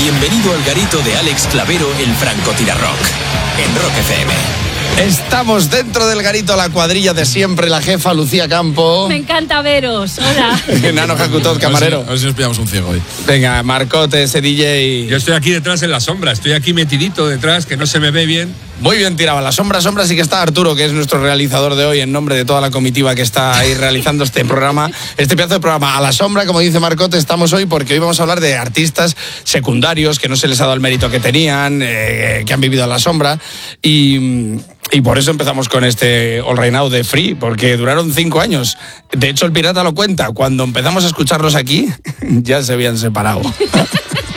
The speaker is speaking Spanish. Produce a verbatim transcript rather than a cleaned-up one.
Bienvenido al garito de Alex Clavero, el francotirarrock, en Rock F M. Estamos dentro del garito, la cuadrilla de siempre, la jefa Lucía Campo. Me encanta veros, hola. Nano Jacutot, camarero. A ver si nos pillamos un ciego hoy. Venga, Marcote, ese D J. Yo estoy aquí detrás en la sombra, estoy aquí metidito detrás, que no se me ve bien. Muy bien tirado. La sombra, sombra sí que está Arturo, que es nuestro realizador de hoy, en nombre de toda la comitiva que está ahí realizando este programa, este pedazo de programa. A la sombra, como dice Marcote, estamos hoy porque hoy vamos a hablar de artistas secundarios que no se les ha dado el mérito que tenían, eh, que han vivido a la sombra. Y, y por eso empezamos con este All Right Now de Free, porque duraron cinco años. De hecho, el pirata lo cuenta. Cuando empezamos a escucharlos aquí, ya se habían separado.